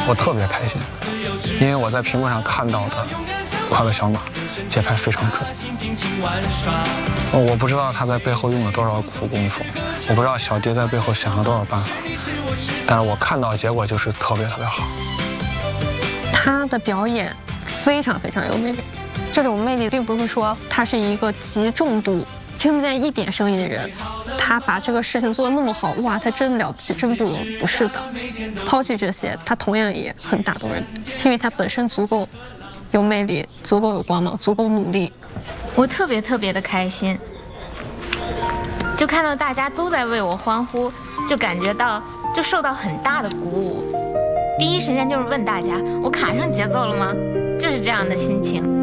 我特别开心，因为我在屏幕上看到的快乐小马节拍非常准。我不知道他在背后用了多少苦功夫，我不知道小蝶在背后想了多少办法，但是我看到的结果就是特别好。 他的表演非常有魅力，这种魅力并不是说他是一个极重度听不见一点声音的人，他把这个事情做得那么好，哇，他真了不起，真不容易。不是的，抛弃这些，他同样也很打动人，因为他本身足够有魅力，足够有光芒，足够努力。 我特别的开心，就看到大家都在为我欢呼，就感觉到就受到很大的鼓舞。第一时间就是问大家，我卡上节奏了吗？就是这样的心情。